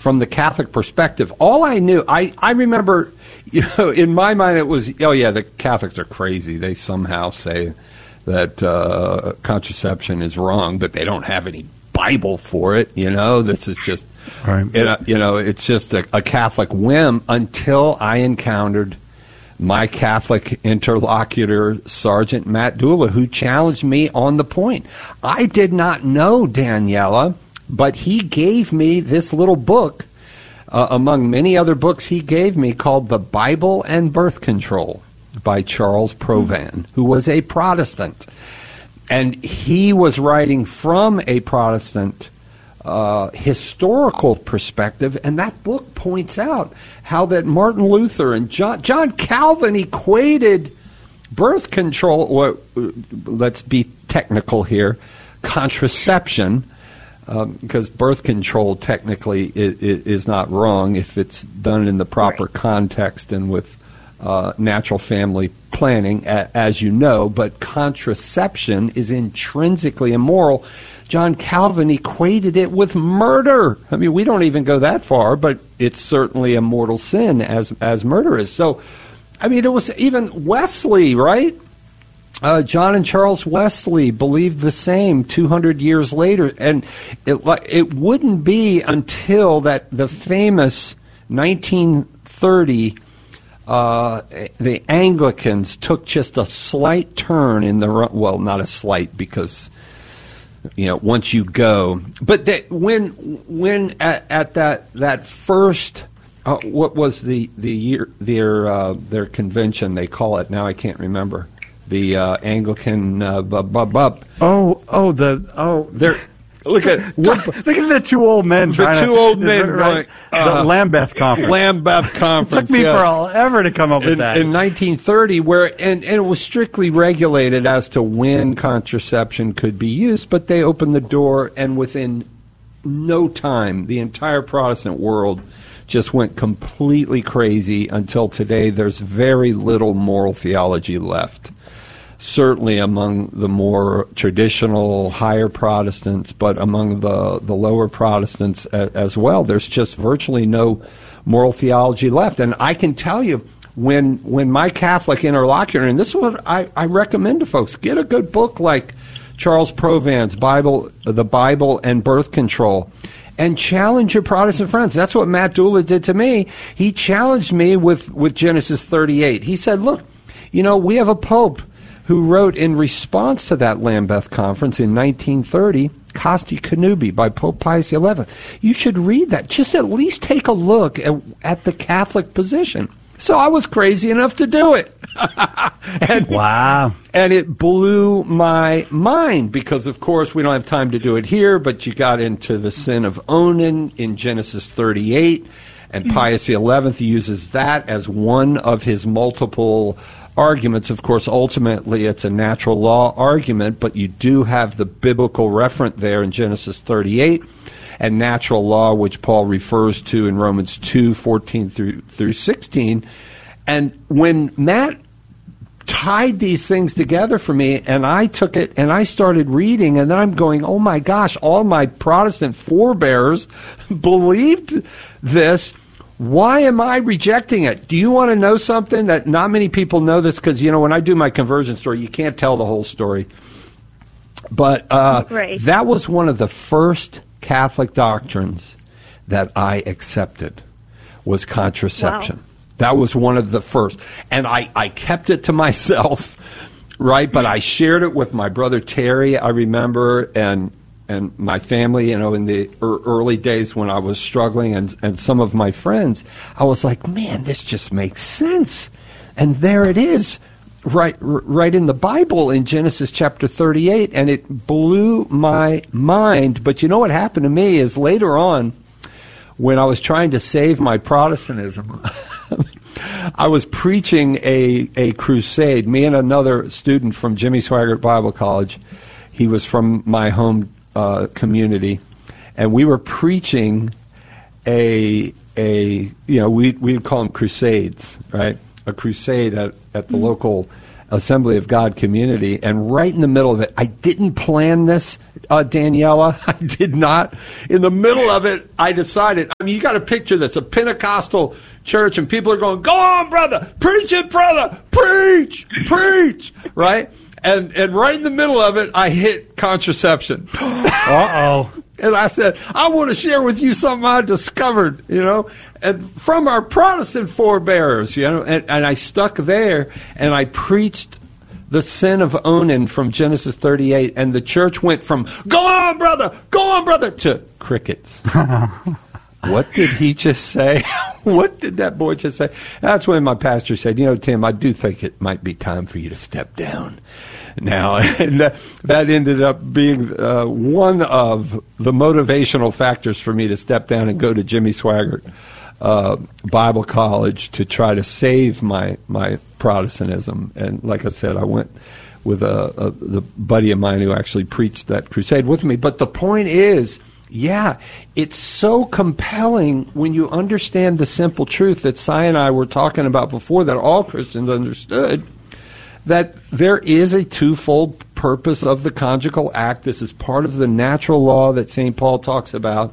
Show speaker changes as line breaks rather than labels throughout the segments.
from the Catholic perspective. All I knew, I remember, in my mind it was, oh yeah, the Catholics are crazy. They somehow say that contraception is wrong, but they don't have any Bible for it. This is just,
right.
It's just a Catholic whim until I encountered my Catholic interlocutor, Sergeant Matt Dula, who challenged me on the point. I did not know Daniela, but he gave me this little book, among many other books he gave me, called The Bible and Birth Control by Charles Provan, who was a Protestant. And he was writing from a Protestant historical perspective, and that book points out how that Martin Luther and John Calvin equated birth control, let's be technical here, contraception, because birth control technically is not wrong if it's done in the proper context and with natural family planning, as you know, but contraception is intrinsically immoral. John Calvin equated it with murder. I mean, we don't even go that far, but it's certainly a mortal sin as murder is. So, I mean, it was even Wesley, right? John and Charles Wesley believed the same 200 years later. And it wouldn't be until that the famous 1930 the Anglicans took just a slight turn in the, well, not a slight, because once you go, but when at that first, what was the year their convention, they call it now, I can't remember, the Anglican Look at
the two old men.
Right?
The Lambeth Conference.
Lambeth Conference.
It took me forever to come up with that.
In 1930, and it was strictly regulated as to when contraception could be used, but they opened the door, and within no time, the entire Protestant world just went completely crazy until today. There's very little moral theology left. Certainly among the more traditional, higher Protestants, but among the lower Protestants as well, there's just virtually no moral theology left. And I can tell you, when my Catholic interlocutor, and this is what I recommend to folks, get a good book like Charles Provan's The Bible and Birth Control, and challenge your Protestant friends. That's what Matt Dula did to me. He challenged me with Genesis 38. He said, look, we have a pope who wrote in response to that Lambeth Conference in 1930, Casti Connubii by Pope Pius XI. You should read that. Just at least take a look at the Catholic position. So I was crazy enough to do it.
Wow.
And it blew my mind because, of course, we don't have time to do it here, but you got into the sin of Onan in Genesis 38, and Pius XI uses that as one of his multiple arguments. Of course, ultimately it's a natural law argument, but you do have the biblical referent there in Genesis 38 and natural law, which Paul refers to in Romans 2:14 through 16. And when Matt tied these things together for me, and I took it and I started reading, and then I'm going, oh my gosh, all my Protestant forebears believed this. Why am I rejecting it? Do you want to know something that not many people know this? Because, when I do my conversion story, you can't tell the whole story. But that was one of the first Catholic doctrines that I accepted, was contraception. Wow. That was one of the first. And I kept it to myself, right? But I shared it with my brother Terry, I remember, and my family, in the early days when I was struggling, and some of my friends, I was like, man, this just makes sense. And there it is, right in the Bible in Genesis chapter 38, and it blew my mind. But what happened to me is later on, when I was trying to save my Protestantism, I was preaching a crusade. Me and another student from Jimmy Swaggart Bible College, he was from my home community, and we were preaching we'd call them crusades, right? A crusade at the local Assembly of God community, and right in the middle of it, I didn't plan this, Daniela. I did not. In the middle of it, I decided, I mean, you got to picture this, a Pentecostal church, and people are going, go on, brother, preach it, brother, preach, right? And right in the middle of it, I hit contraception.
Uh-oh.
And I said, I want to share with you something I discovered, and from our Protestant forebears, and I stuck there, and I preached the sin of Onan from Genesis 38, and the church went from, go on, brother, to crickets. What did he just say? What did that boy just say? That's when my pastor said, Tim, I do think it might be time for you to step down now. And that ended up being one of the motivational factors for me to step down and go to Jimmy Swaggart Bible College to try to save my Protestantism. And like I said, I went with the buddy of mine who actually preached that crusade with me. But the point is, yeah, it's so compelling when you understand the simple truth that Si and I were talking about before, that all Christians understood, that there is a twofold purpose of the conjugal act. This is part of the natural law that St. Paul talks about,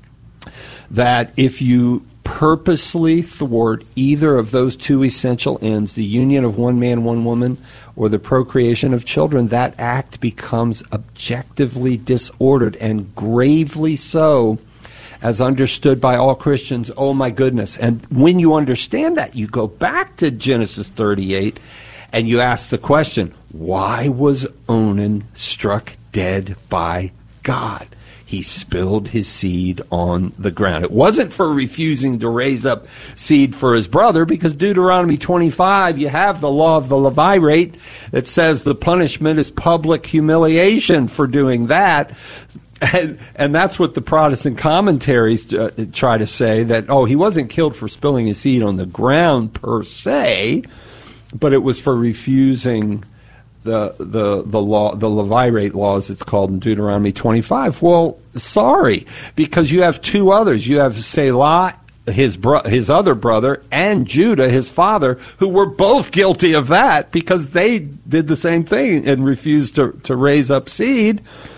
that if you purposely thwart either of those two essential ends, the union of one man, one woman, or the procreation of children, that act becomes objectively disordered, and gravely so, as understood by all Christians. Oh my goodness. And when you understand that, you go back to Genesis 38 and you ask the question, why was Onan struck dead by God? He spilled his seed on the ground. It wasn't for refusing to raise up seed for his brother, because Deuteronomy 25, you have the law of the Levirate that says the punishment is public humiliation for doing that. And that's what the Protestant commentaries try to say, that, he wasn't killed for spilling his seed on the ground per se, but it was for refusing the law, the Levirate laws, it's called in Deuteronomy 25. Well, sorry, because you have two others. You have Selah, his other brother, and Judah, his father, who were both guilty of that because they did the same thing and refused to raise up seed.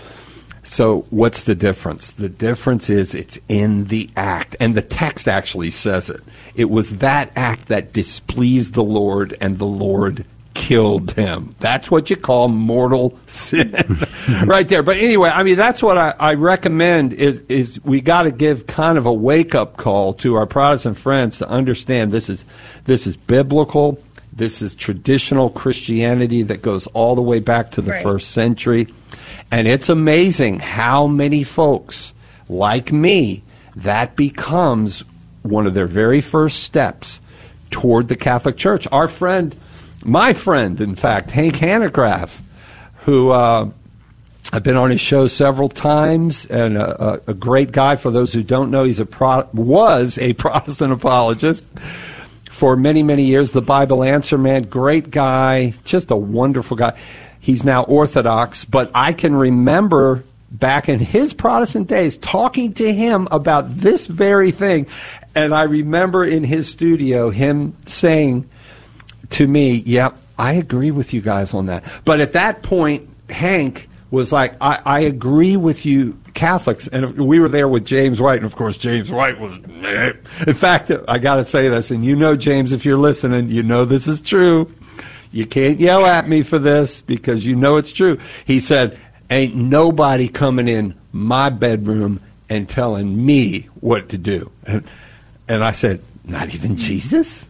So what's the difference? The difference is it's in the act, and the text actually says it. It was that act that displeased the Lord, and the Lord killed him. That's what you call mortal sin right there. But anyway, I mean, that's what I recommend is we got to give kind of a wake-up call to our Protestant friends to understand this is biblical. This is traditional Christianity that goes all the way back to the first century. And it's amazing how many folks like me, that becomes one of their very first steps toward the Catholic Church. My friend, in fact, Hank Hanegraaff, who I've been on his show several times, and a great guy. For those who don't know, was a Protestant apologist for many, many years. The Bible Answer Man, great guy, just a wonderful guy. He's now Orthodox, but I can remember back in his Protestant days talking to him about this very thing, and I remember in his studio him saying to me, yep, I agree with you guys on that. But at that point, Hank was like, I agree with you Catholics. And we were there with James White, and of course James White was, in fact, I got to say this, and James, if you're listening, this is true. You can't yell at me for this because it's true. He said, ain't nobody coming in my bedroom and telling me what to do. And I said, not even Jesus?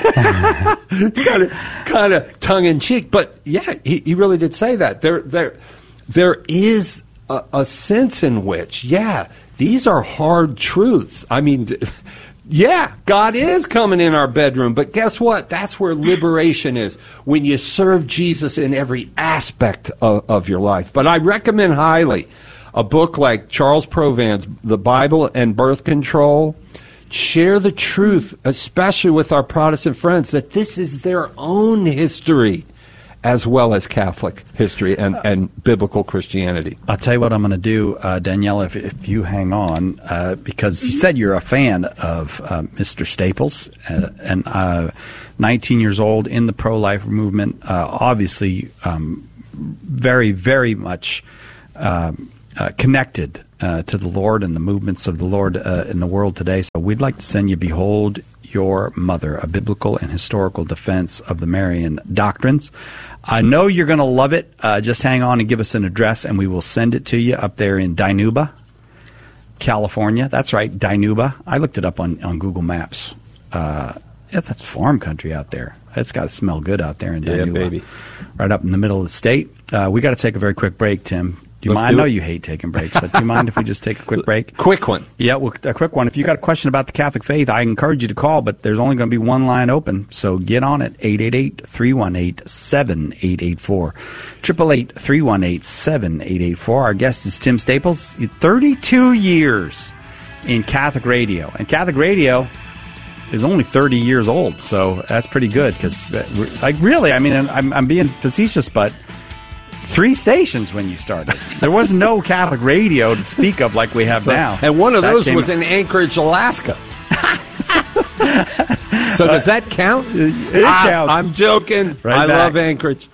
It's kind of tongue-in-cheek. But, yeah, he really did say that. There is a sense in which, these are hard truths. I mean, God is coming in our bedroom. But guess what? That's where liberation is, when you serve Jesus in every aspect of your life. But I recommend highly a book like Charles Provan's The Bible and Birth Control. Share the truth, especially with our Protestant friends, that this is their own history. as well as Catholic history and biblical Christianity.
I'll tell you what I'm going to do, Danielle, if you hang on, because you said you're a fan of Mr. Staples, and 19 years old in the pro-life movement, obviously very, very much connected to the Lord and the movements of the Lord in the world today. So we'd like to send you Behold Your Mother, a biblical and historical defense of the Marian doctrines. I know you're going to love it. Just hang on and give us an address, and we will send it to you up there in Dinuba, California. That's right, Dinuba. I looked it up on Google Maps. Yeah, that's farm country out there. It's got to smell good out there in Dinuba.
Yeah, baby.
Right up in the middle of the state. We got to take a very quick break, Tim. Do you mind? I know you hate taking breaks, but do you mind if we just take a quick break?
Quick one.
Yeah, a quick one. If you got a question about the Catholic faith, I encourage you to call, but there's only going to be one line open, so get on it, 888-318-7884, 888-318-7884. Our guest is Tim Staples, 32 years in Catholic radio, and Catholic radio is only 30 years old, so that's pretty good, because, like, really, I mean, I'm being facetious, but 3 stations when you started. There was no Catholic radio to speak of like we have now.
And one of those was in Anchorage, Alaska. So does that count?
It counts.
I'm joking.
Right
I
back.
love Anchorage.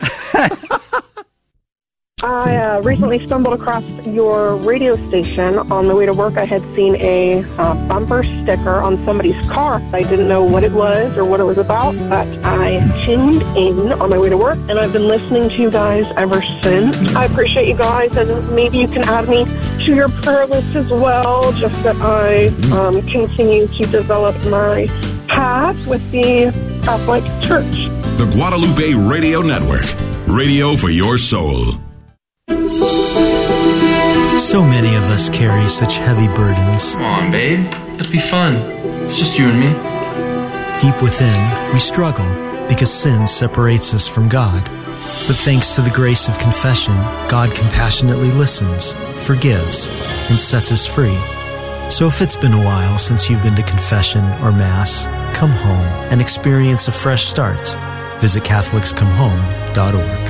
I recently stumbled across your radio station. On the way to work, I had seen a bumper sticker on somebody's car. I didn't know what it was or what it was about, but I tuned in on my way to work, and I've been listening to you guys ever since. I appreciate you guys, and maybe you can add me to your prayer list as well, just that I continue to develop my path with the Catholic Church.
The Guadalupe Radio Network. Radio for your soul.
So many of us carry such heavy burdens.
Come on, babe. It'll be fun. It's just you and me.
Deep within, we struggle because sin separates us from God. But thanks to the grace of confession, God compassionately listens, forgives, and sets us free. So if it's been a while since you've been to confession or Mass, come home and experience a fresh start. Visit CatholicsComeHome.org.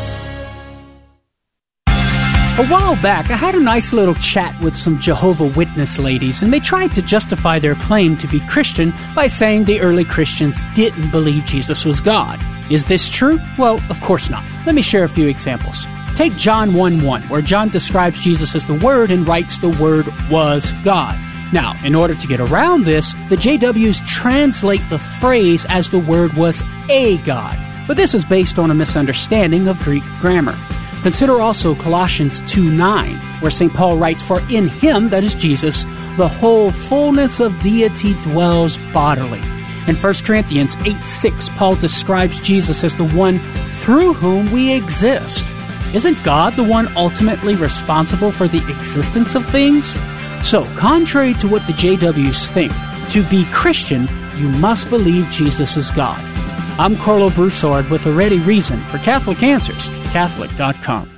A while back, I had a nice little chat with some Jehovah's Witness ladies, and they tried to justify their claim to be Christian by saying the early Christians didn't believe Jesus was God. Is this true? Well, of course not. Let me share a few examples. Take John 1:1, where John describes Jesus as the Word and writes the Word was God. Now, in order to get around this, the JWs translate the phrase as the Word was a God. But this is based on a misunderstanding of Greek grammar. Consider also Colossians 2:9, where St. Paul writes, "For in him," that is Jesus, "the whole fullness of deity dwells bodily." In 1 Corinthians 8:6, Paul describes Jesus as the one through whom we exist. Isn't God the one ultimately responsible for the existence of things? So, contrary to what the JWs think, to be Christian, you must believe Jesus is God. I'm Carlo Broussard with a ready reason for Catholic Answers, Catholic.com.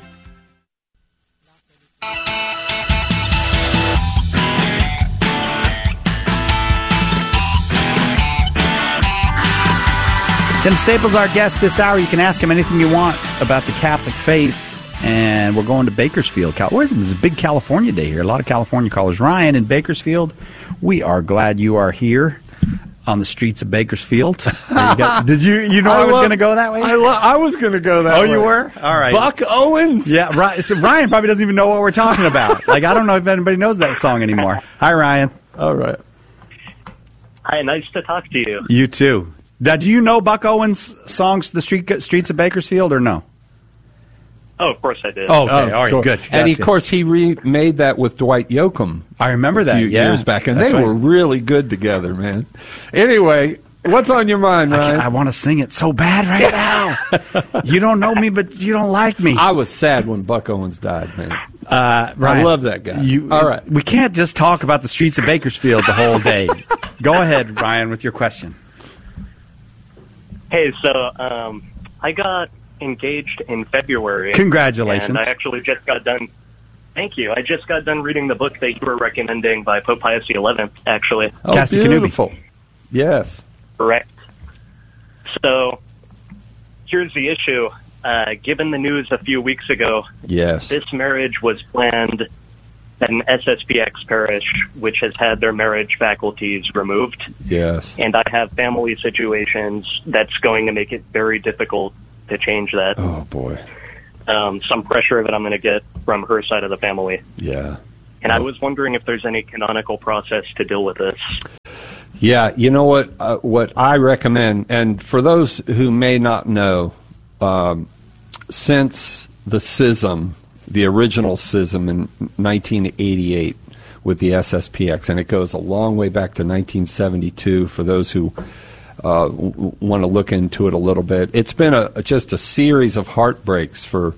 Tim Staples, our guest this hour. You can ask him anything you want about the Catholic faith. And we're going to Bakersfield. It's a big California day here. A lot of California callers. Ryan in Bakersfield, we are glad you are here on the streets of Bakersfield. Did you know I was going to go that way?
I was going to go that way.
Oh, you were? All right.
Buck Owens?
Yeah, right. So Ryan probably doesn't even know what we're talking about. Like, I don't know if anybody knows that song anymore. Hi, Ryan.
All right.
Hi, nice to talk to you.
You too. Now, do you know Buck Owens' songs, The Streets of Bakersfield, or no?
Oh, of course I did.
Oh, okay. All right,
course.
good.
And, of course, he remade that with Dwight Yoakam.
I remember that,
a few years back, and they were really good together, man. Anyway, what's on your mind, Ryan?
I want to sing it so bad right now. You don't know me, but you don't like me.
I was sad when Buck Owens died, man.
Ryan,
I love that guy. All right.
We can't just talk about the streets of Bakersfield the whole day. Go ahead, Ryan, with your question.
Hey, so I got engaged in February.
Congratulations.
And I actually just got done. Thank you. I just got done reading the book that you were recommending by Pope Pius XI, actually.
Oh,
Casti
beautiful. Yes.
Correct. So here's the issue. given the news a few weeks ago,
Yes.
this marriage was planned at an SSPX parish, which has had their marriage faculties removed.
Yes.
And I have family situations that's going to make it very difficult to change that.
Oh, boy.
Some pressure that I'm going to get from her side of the family.
Yeah.
And I was wondering if there's any canonical process to deal with this.
Yeah, you know what I recommend, and for those who may not know, since the schism, the original schism in 1988 with the SSPX, and it goes a long way back to 1972 for those who want to look into it a little bit. It's been just a series of heartbreaks for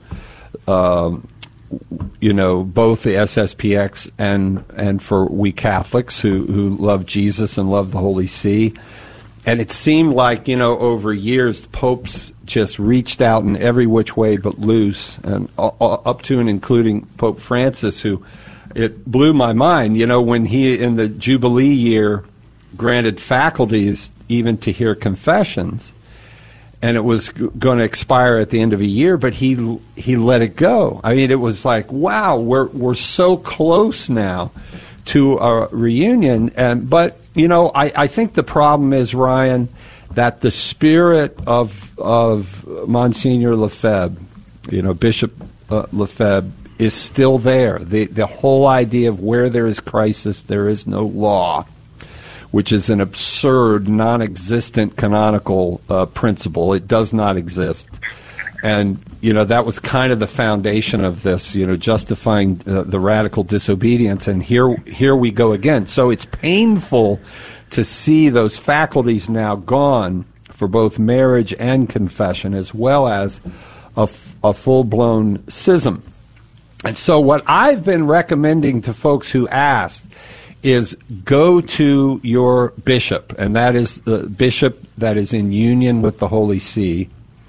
both the SSPX and for we Catholics who love Jesus and love the Holy See. And it seemed like, over years, popes just reached out in every which way but loose, and up to and including Pope Francis, who it blew my mind, when he, in the Jubilee year, granted faculties even to hear confessions. And it was going to expire at the end of a year, but he let it go. I mean, it was like, wow, we're so close now to a reunion. But I think the problem is, Ryan, that the spirit of Monsignor Lefebvre, Bishop Lefebvre, is still there. The whole idea of where there is crisis, there is no law, which is an absurd, non-existent canonical principle. It does not exist. And, that was kind of the foundation of this, justifying the radical disobedience. And here we go again. So it's painful to see those faculties now gone for both marriage and confession, as well as a full-blown schism. And so what I've been recommending to folks who ask is go to your bishop, and that is the bishop that is in union with the Holy See.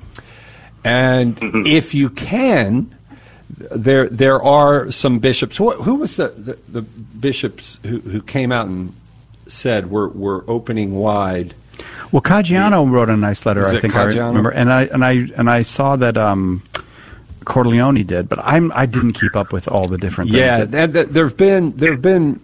And if you can, there are some bishops. Who was the bishops who came out and said we're opening wide?
Well, Caggiano wrote a nice letter. I think Caggiano? I remember, and I saw that Corleone did, but I didn't keep up with all the different things.
Yeah, there've been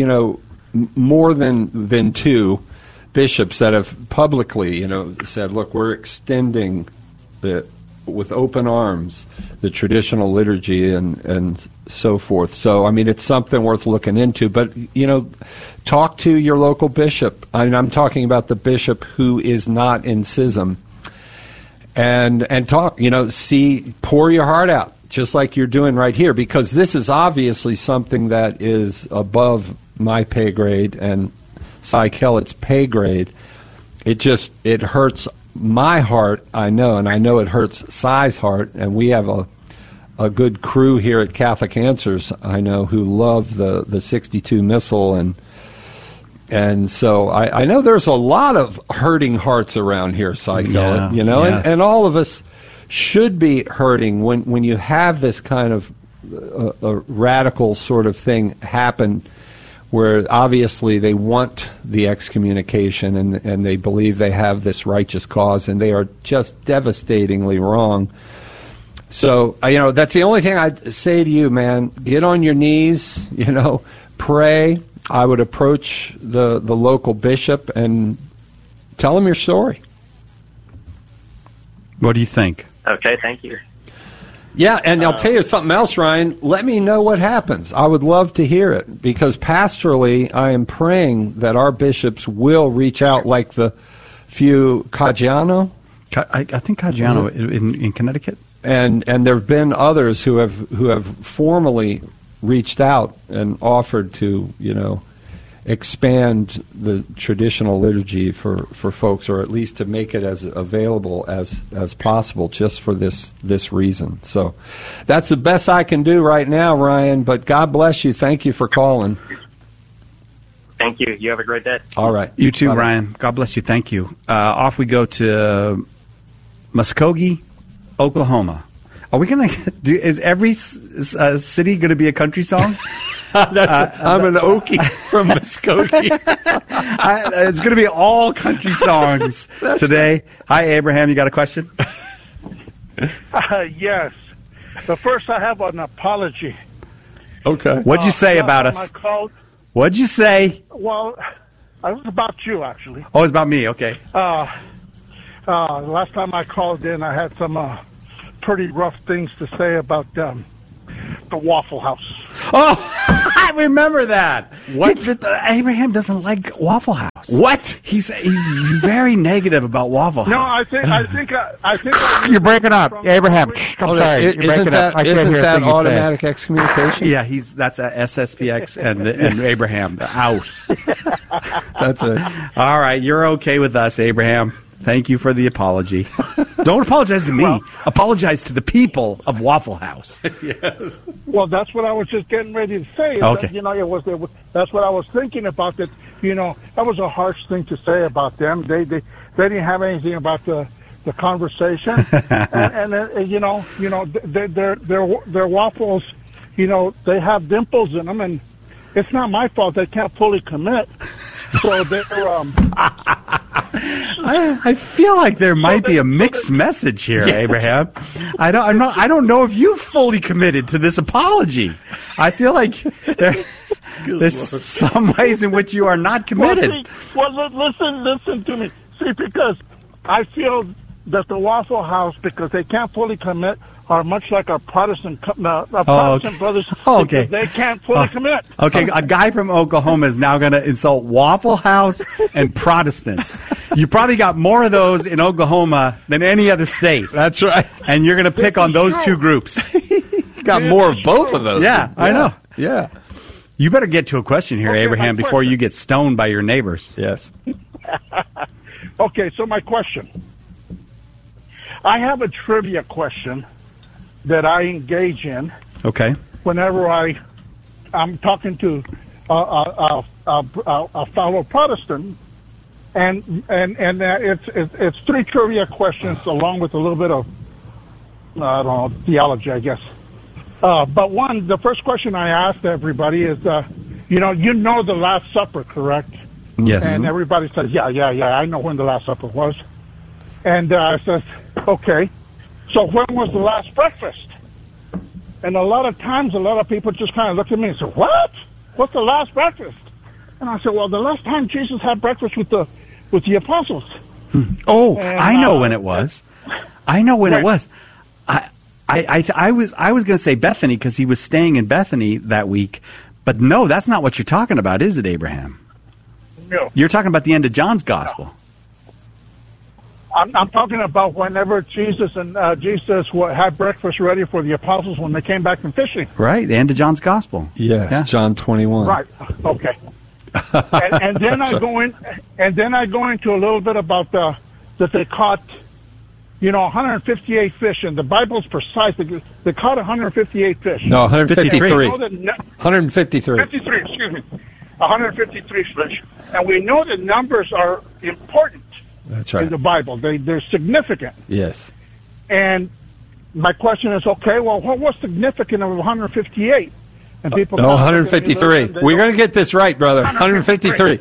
more than two bishops that have publicly said, look, we're extending with open arms the traditional liturgy and so forth. So I mean, it's something worth looking into. But talk to your local bishop. I'm talking about the bishop who is not in schism. And talk, pour your heart out, just like you're doing right here, because this is obviously something that is above my pay grade and Cy Kellett's pay grade. It hurts my heart, I know, and I know it hurts Cy's heart, and we have a good crew here at Catholic Answers, I know, who love the 62 Missal, and so I know there's a lot of hurting hearts around here, Cy Kellett, and all of us should be hurting when you have this kind of a radical sort of thing happen, where obviously they want the excommunication and they believe they have this righteous cause, and they are just devastatingly wrong. So, that's the only thing I'd say to you, man. Get on your knees, pray. I would approach the local bishop and tell him your story.
What do you think?
Okay, thank you.
Yeah, and I'll tell you something else, Ryan. Let me know what happens. I would love to hear it, because pastorally, I am praying that our bishops will reach out, like the few Caggiano.
I think Caggiano in Connecticut,
and there have been others who have formally reached out and offered to expand the traditional liturgy for folks, or at least to make it as available as possible, just for this reason. So that's the best I can do right now, Ryan, but God bless you. Thank you for calling.
Thank you. You have a great day.
All right.
You too,
Bye-bye.
Ryan. God bless you. Thank you. Off we go to Muskogee, Oklahoma. Are we going to do, is every city going to be a country song?
I'm an Okie from Muskogee.
It's going to be all country songs today. Right. Hi, Abraham. You got a question?
Yes. But first, I have an apology.
Okay.
What'd you say about us?
I called.
What'd you say?
Well, it was about you, actually.
Oh, it's about me. Okay.
Last time I called in, I had some pretty rough things to say about the Waffle House.
Oh, I remember that. What? Abraham doesn't like Waffle House.
What?
He's very negative about Waffle House.
No, I think
You're breaking up, Abraham. I'm sorry. You're
Isn't
breaking up. I can't
isn't
hear a
that
thing you say.
automatic excommunication?
Yeah, that's a SSPX and Abraham out.
That's it.
All right, you're okay with us, Abraham. Thank you for the apology. Don't apologize to me. Apologize to the people of Waffle House.
Yes.
Well, that's what I was just getting ready to say. Is
Okay.
that, that's what I was thinking about. That that was a harsh thing to say about them. They didn't have anything about the conversation, and their waffles, they have dimples in them, and it's not my fault they can't fully commit. So they're
I feel like there might be a mixed message here, Abraham. I don't know if you fully committed to this apology. I feel like there's some ways in which you are not committed.
Listen to me. See, because I feel that the Waffle House, because they can't fully commit, are much like our Protestant brothers.
Okay.
They can't fully commit.
Okay, a guy from Oklahoma is now going to insult Waffle House and Protestants. You probably got more of those in Oklahoma than any other state.
That's right.
And you're going to pick on those two groups.
Got more of both of those.
Yeah, I know.
Yeah.
You better get to a question here, Abraham, before you get stoned by your neighbors.
Yes.
Okay, so my question. I have a trivia question that I engage in.
Okay.
Whenever I'm talking to a fellow Protestant, and it's three trivia questions along with a little bit of theology, I guess. But the first question I asked everybody is, you know the Last Supper, correct?
Yes.
And everybody says, yeah, I know when the Last Supper was. And I says, okay, so when was the last breakfast? And a lot of times, a lot of people just kind of look at me and say, what? What's the last breakfast? And I said, well, the last time Jesus had breakfast with the apostles.
Oh,
And,
I know when it was. I know when it was. I was going to say Bethany because he was staying in Bethany that week. But no, that's not what you're talking about, is it, Abraham?
No.
You're talking about the end of John's Gospel.
I'm talking about whenever Jesus had breakfast ready for the apostles when they came back from fishing.
Right, the end of John's Gospel.
Yes,
Yeah.
John 21.
Right. Okay. and then I go into a little bit about that they caught, 158 fish, and the Bible's precise. They caught 158 fish.
No, 153.
153. 53. Excuse me. 153 fish, and we know that numbers are important.
That's right.
In the Bible. They're significant.
Yes.
And my question is, okay, well, what's significant of 158? And people
153. We're going to get this right, brother. 153.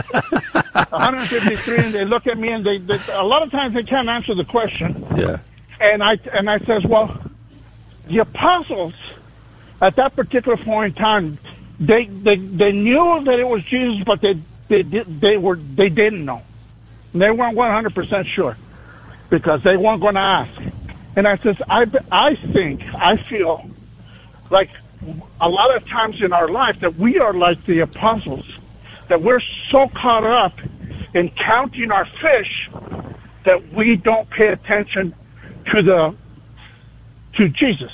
153, and they look at me, and they a lot of times they can't answer the question.
Yeah.
And I says, well, the apostles at that particular point in time, they knew that it was Jesus, but they didn't know. They weren't 100% sure because they weren't going to ask. And I says, I feel like a lot of times in our life that we are like the apostles, that we're so caught up in counting our fish that we don't pay attention to Jesus.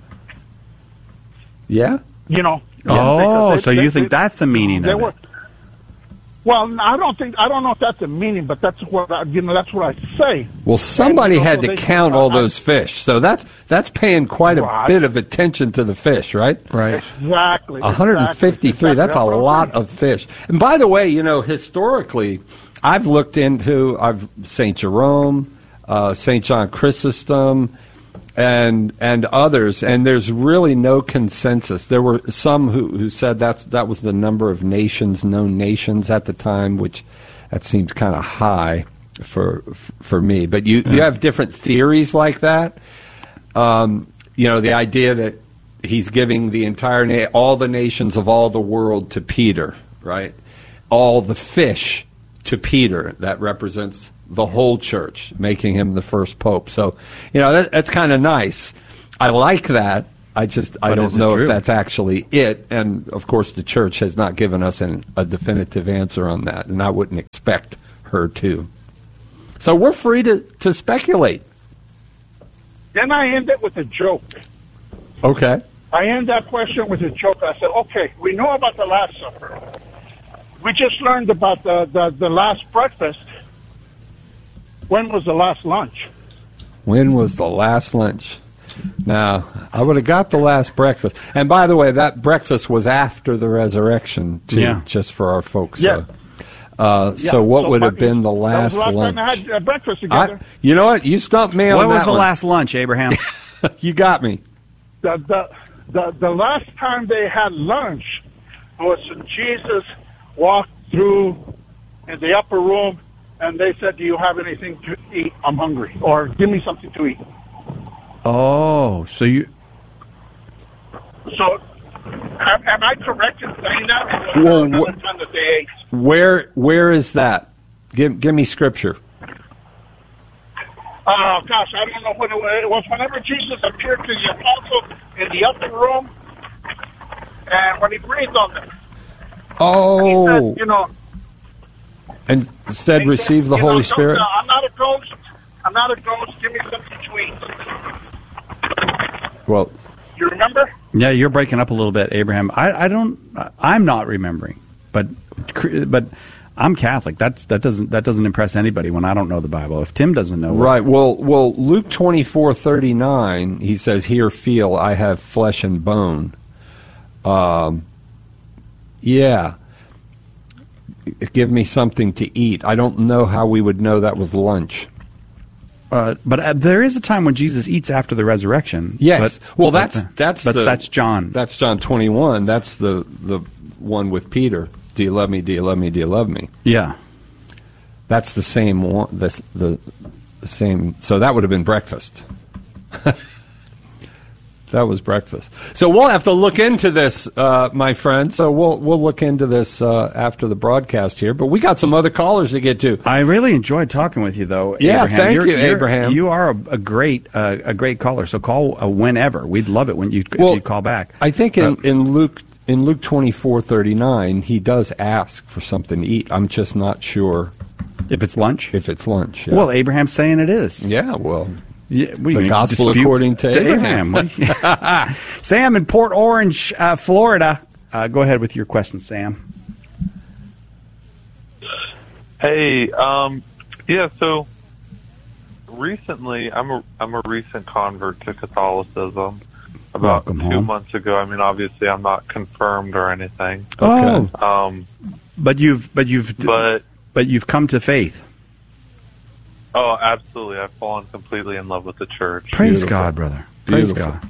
Yeah?
So you think that's the meaning of it?
Well, I don't know if that's the meaning, but that's what that's what I say.
Well, somebody had to count all those fish, so that's paying quite a bit of attention to the fish, right?
Right.
Exactly.
153.
Exactly.
That's a lot of fish. And by the way, historically, I've looked into St. Jerome, St. John Chrysostom, and others, and there's really no consensus. There were some who said that was the number of known nations at the time, which that seems kind of high. for me. But you have different theories like that. The idea that he's giving the entire all the nations of all the world to Peter, right? All the fish to Peter. That represents the whole church, making him the first pope. So, that's kind of nice. I like that. I don't know if that's actually it. And, of course, the church has not given us a definitive answer on that, and I wouldn't expect her to. So we're free to speculate.
Then I end it with a joke.
Okay.
I end that question with a joke. I said, okay, we know about the Last Supper. We just learned about the last breakfast. When was the last lunch?
When was the last lunch? Now, I would have got the last breakfast. And by the way, that breakfast was after the resurrection, too, just for our folks.
Yeah.
So what would have been the last lunch?
Time I had breakfast together.
You know what? You stumped me on that one.
What was the last lunch, Abraham?
You got me.
The last time they had lunch was when Jesus walked through in the upper room, and they said, "Do you have anything to eat? I'm hungry," or "Give me something to eat."
Oh, so you...
So, am I correct in saying that?
Well,
another time that they ate?
Where is that? Give me scripture.
Oh, gosh, I don't know when it was. Whenever Jesus appeared to the apostles in the upper room, and when he breathed on them.
Oh.
He said,
and said, receive the Holy Spirit?
I'm not a ghost. I'm not a ghost. Give me something to eat.
Well,
you remember?
Yeah, you're breaking up a little bit, Abraham. I'm not remembering, but I'm Catholic. That doesn't impress anybody when I don't know the Bible. If Tim doesn't know,
right? Well, Luke 24:39, he says, "Here, feel, I have flesh and bone." Yeah. Give me something to eat. I don't know how we would know that was lunch.
But there is a time when Jesus eats after the resurrection.
Yes. That's
John.
That's John 21. That's the one with Peter. Do you love me? Do you love me? Do you love me?
Yeah.
That's the same one. The same. So that would have been breakfast. That was breakfast. So we'll have to look into this, my friend. So we'll look into this after the broadcast here. But we got some other callers to get to.
I really enjoyed talking with you, though.
Yeah,
Abraham.
thank you, Abraham.
You are a great caller. So call whenever. We'd love it when you call back.
I think in Luke 24:39, he does ask for something to eat. I'm just not sure
if it's lunch.
Yeah.
Well, Abraham's saying it is.
Yeah. Well.
Yeah,
the gospel according to Abraham.
Sam in Port Orange, Florida. Go ahead with your question, Sam.
Hey, so recently, I'm a recent convert to Catholicism. About 2 months ago. I mean, obviously, I'm not confirmed or anything.
Okay. But you've come to faith.
Oh, absolutely. I've fallen completely in love with the church.
Praise God, brother. Praise God.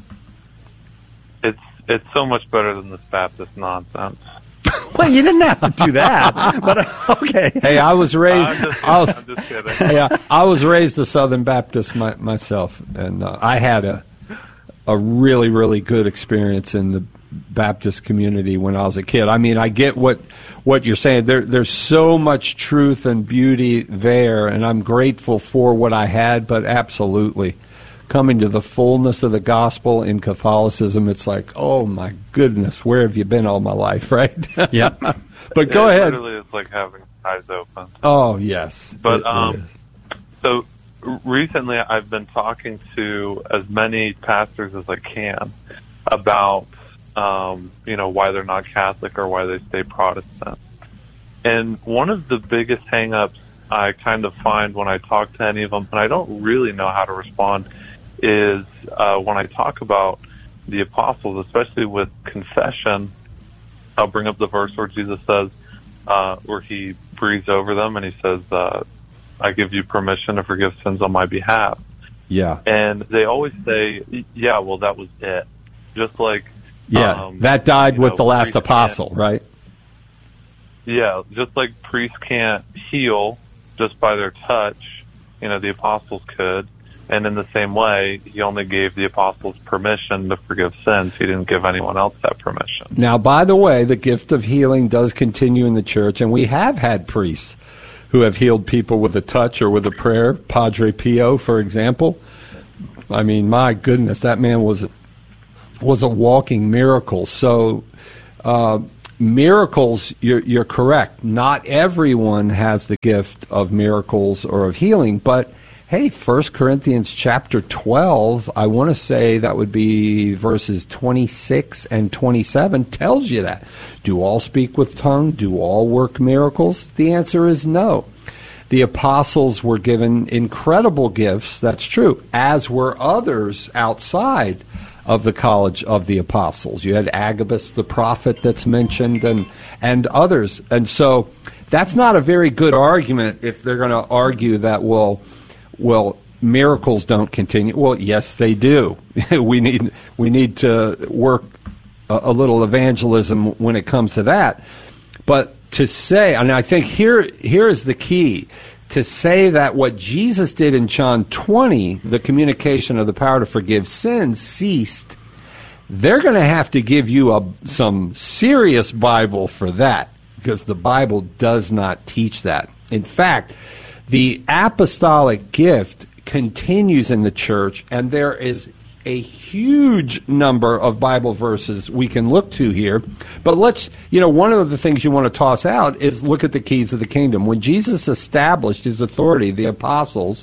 It's so much better than this Baptist nonsense.
Well, you didn't have to do that, but okay.
Hey, I was raised.
I'm just kidding.
Yeah, I was raised a Southern Baptist myself, and I had a really, really good experience in the Baptist community when I was a kid. I mean, I get what you're saying. There's so much truth and beauty there, and I'm grateful for what I had, but absolutely coming to the fullness of the gospel in Catholicism, it's like, oh my goodness, where have you been all my life, right?
Yeah.
But go ahead.
Literally, it's like having eyes open.
Oh, yes.
But so recently I've been talking to as many pastors as I can about why they're not Catholic or why they stay Protestant. And one of the biggest hang-ups I kind of find when I talk to any of them, and I don't really know how to respond, is when I talk about the apostles, especially with confession. I'll bring up the verse where Jesus says, where he breathes over them and he says, I give you permission to forgive sins on my behalf.
Yeah.
And they always say, yeah, well, that was it. Just like...
Yeah, that died with the last apostle, right?
Yeah, just like priests can't heal just by their touch, the apostles could. And in the same way, he only gave the apostles permission to forgive sins. He didn't give anyone else that permission.
Now, by the way, the gift of healing does continue in the church, and we have had priests who have healed people with a touch or with a prayer. Padre Pio, for example. I mean, my goodness, that man was a walking miracle. So, miracles, you're correct. Not everyone has the gift of miracles or of healing, but hey, 1 Corinthians chapter 12, I want to say that would be verses 26 and 27, tells you that. Do all speak with tongue? Do all work miracles? The answer is no. The apostles were given incredible gifts, that's true, as were others outside of the college of the apostles. You had Agabus the prophet that's mentioned and others. And so that's not a very good argument if they're going to argue that, well, miracles don't continue. Well, yes, they do. We need to work a little evangelism when it comes to that. But to say, and I think here is the key, to say that what Jesus did in John 20, the communication of the power to forgive sins, ceased, they're going to have to give you some serious Bible for that, because the Bible does not teach that. In fact, the apostolic gift continues in the church, and there is a huge number of Bible verses we can look to here. But one of the things you want to toss out is look at the keys of the kingdom. When Jesus established his authority, the apostles,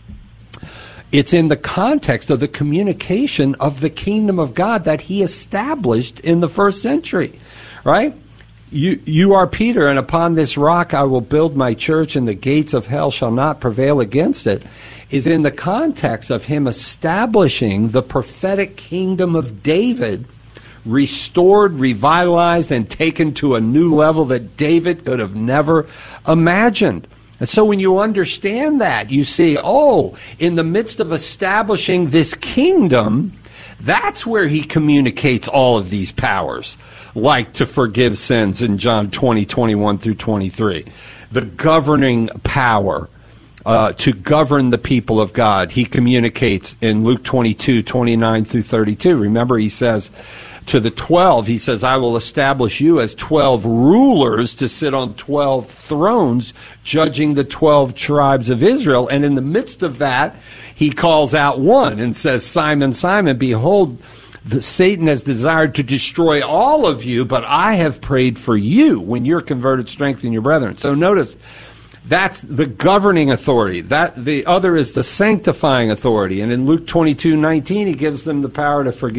it's in the context of the communication of the kingdom of God that he established in the first century, right? You are Peter, and upon this rock I will build my church, and the gates of hell shall not prevail against it, is in the context of him establishing the prophetic kingdom of David, restored, revitalized, and taken to a new level that David could have never imagined. And so when you understand that, you see, in the midst of establishing this kingdom, that's where he communicates all of these powers, like to forgive sins in John 20, 21 through 23. The governing power to govern the people of God, he communicates in Luke 22, 29 through 32. Remember, he says to the 12, he says, I will establish you as 12 rulers to sit on 12 thrones, judging the 12 tribes of Israel. And in the midst of that, he calls out one and says, Simon, Simon, behold, Satan has desired to destroy all of you, but I have prayed for you. When you're converted, strengthen your brethren. So notice, that's the governing authority. The other is the sanctifying authority. And in Luke 22:19, he gives them the power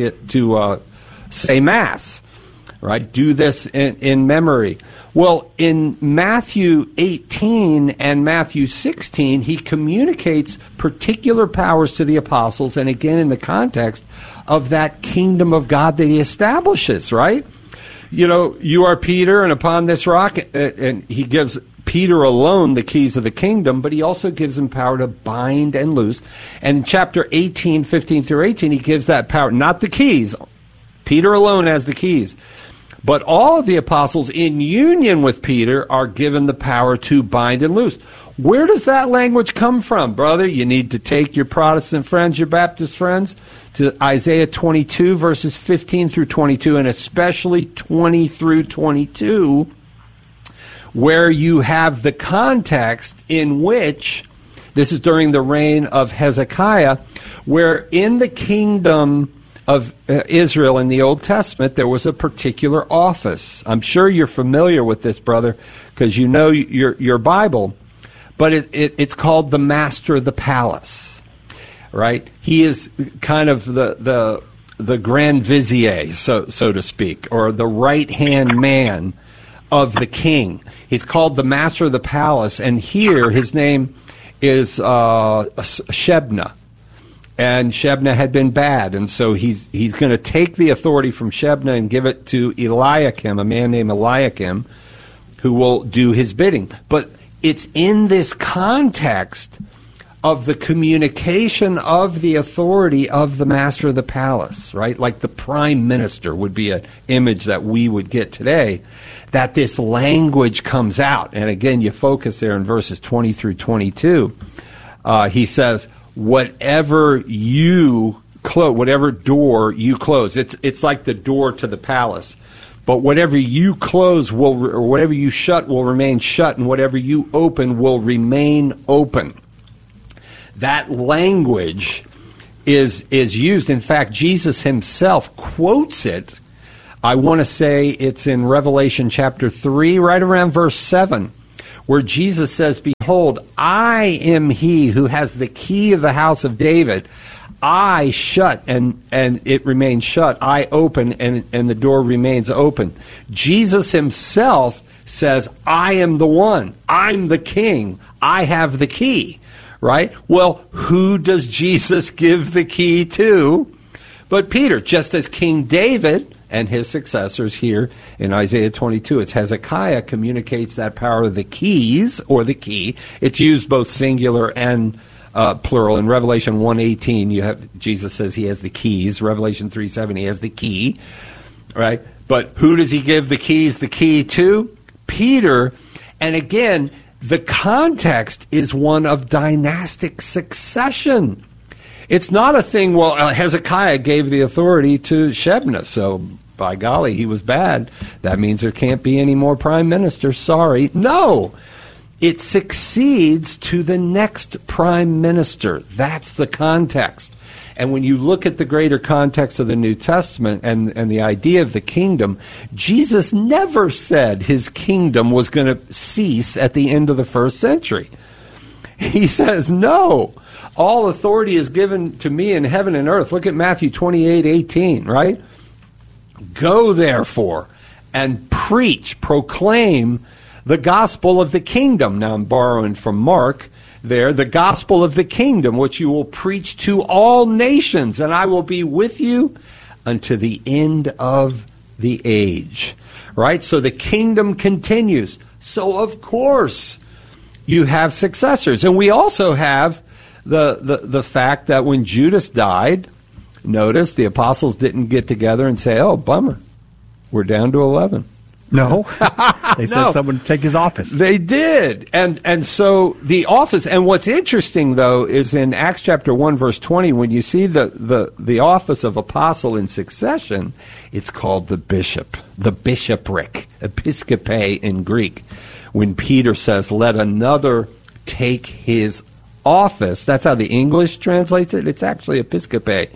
to say Mass, right? Do this in memory. Well, in Matthew 18 and Matthew 16, he communicates particular powers to the apostles, and again in the context of that kingdom of God that he establishes, right? You are Peter, and upon this rock, and he gives Peter alone the keys of the kingdom, but he also gives him power to bind and loose. And in chapter 18, 15 through 18, he gives that power, not the keys. Peter alone has the keys. But all of the apostles in union with Peter are given the power to bind and loose. Where does that language come from, brother? You need to take your Protestant friends, your Baptist friends, to Isaiah 22, verses 15 through 22, and especially 20 through 22, where you have the context in which, this is during the reign of Hezekiah, where in the kingdom of Israel in the Old Testament, there was a particular office. I'm sure you're familiar with this, brother, because you know your Bible. But it's called the master of the palace, right? He is kind of the grand vizier, so to speak, or the right-hand man of the king. He's called the master of the palace, and here his name is Shebna. And Shebna had been bad, and so he's going to take the authority from Shebna and give it to Eliakim, a man named Eliakim, who will do his bidding. But it's in this context of the communication of the authority of the master of the palace, right? Like the prime minister would be an image that we would get today, that this language comes out. And again, you focus there in verses 20 through 22. He says, whatever you close, whatever door you close, it's like the door to the palace. But whatever you close or whatever you shut will remain shut, and whatever you open will remain open. That language is used. In fact, Jesus himself quotes it. I want to say it's in Revelation chapter 3, right around verse 7, where Jesus says, "Behold, I am he who has the key of the house of David. I shut, and it remains shut. I open, and the door remains open." Jesus himself says, "I am the one. I'm the king. I have the key." Right? Well, who does Jesus give the key to? But Peter, just as King David and his successors here in Isaiah 22, it's Hezekiah communicates that power of the keys, or the key. It's used both singular and plural. In Revelation 1:18, you have Jesus says he has the keys. Revelation 3:7, he has the key, right? But who does he give the key to? Peter. And again, the context is one of dynastic succession. It's not a thing, well, Hezekiah gave the authority to Shebna, so by golly, he was bad. That means there can't be any more prime ministers. Sorry. No. It succeeds to the next prime minister. That's the context. And when you look at the greater context of the New Testament and the idea of the kingdom, Jesus never said his kingdom was going to cease at the end of the first century. He says, no, all authority is given to me in heaven and earth. Look at Matthew 28:18, right? Go therefore and preach, proclaim the gospel of the kingdom. Now I'm borrowing from Mark there, the gospel of the kingdom, which you will preach to all nations, and I will be with you unto the end of the age. Right? So the kingdom continues. So of course you have successors. And we also have the fact that when Judas died, notice the apostles didn't get together and say, oh, bummer, we're down to 11.
No. They said someone would take his office.
They did. And so the office, and what's interesting, though, is in Acts chapter 1, verse 20, when you see the office of apostle in succession, it's called the bishop, the bishopric, episkope in Greek. When Peter says, let another take his office, that's how the English translates it. It's actually episkope,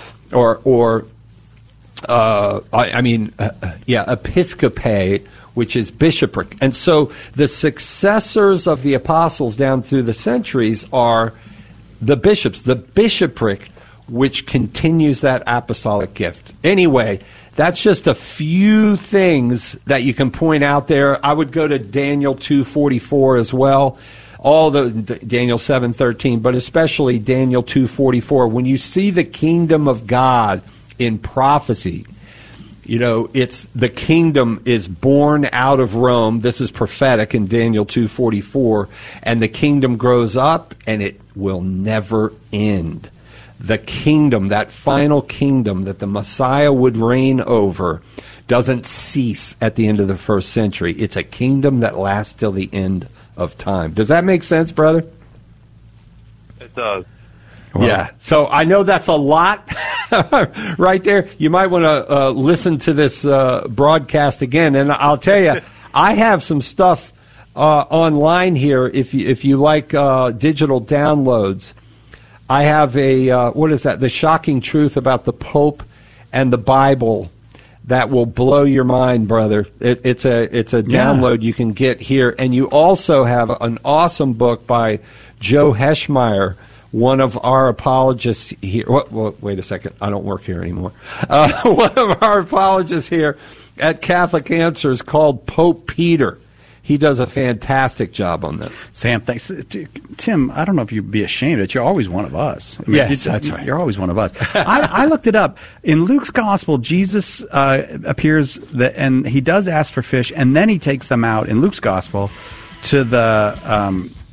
episcope, which is bishopric. And so the successors of the apostles down through the centuries are the bishops, the bishopric, which continues that apostolic gift. Anyway, that's just a few things that you can point out there. I would go to Daniel 2:44 as well. All the Daniel 7:13, but especially Daniel 2:44. When you see the kingdom of God in prophecy, you know, it's the kingdom is born out of Rome. This is prophetic in Daniel 2:44, and the kingdom grows up and it will never end. The kingdom, that final kingdom that the Messiah would reign over, doesn't cease at the end of the first century. It's a kingdom that lasts till the end of time. Does that make sense, brother?
It does.
Well, yeah. So I know that's a lot right there. You might want to listen to this broadcast again. And I'll tell you, I have some stuff online here if you like digital downloads. I have what is that? The Shocking Truth About the Pope and the Bible that will blow your mind, brother. It's a download you can get here. And you also have an awesome book by Joe Heschmeyer, one of our apologists here. Wait a second. I don't work here anymore. One of our apologists here at Catholic Answers called Pope Peter. He does a fantastic job on this.
Sam, thanks. Tim, I don't know if you'd be ashamed, but you're always one of us. I mean,
yes, that's right.
You're always one of us. I looked it up. In Luke's gospel, Jesus appears, and he does ask for fish, and then he takes them out in Luke's gospel to the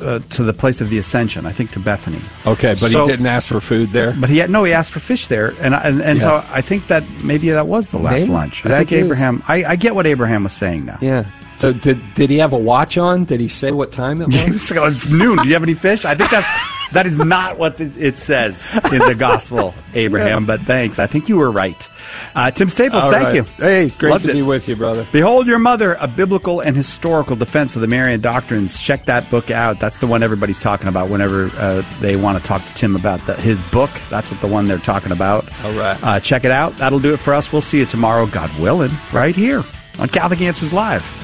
to the place of the ascension, I think to Bethany.
Okay, but he didn't ask for food there?
But he asked for fish there. And so I think that maybe that was the last lunch. I think Abraham, I get what Abraham was saying now.
Yeah. So did he have a watch on? Did he say what time it was?
It's noon. Do you have any fish? I think that is not what it says in the gospel, Abraham, but thanks. I think you were right. Tim Staples, thank you.
Hey, great to be with you, brother.
Behold Your Mother, A Biblical and Historical Defense of the Marian Doctrines. Check that book out. That's the one everybody's talking about whenever they want to talk to Tim about his book. That's the one they're talking about.
All right.
Check it out. That'll do it for us. We'll see you tomorrow, God willing, right here on Catholic Answers Live.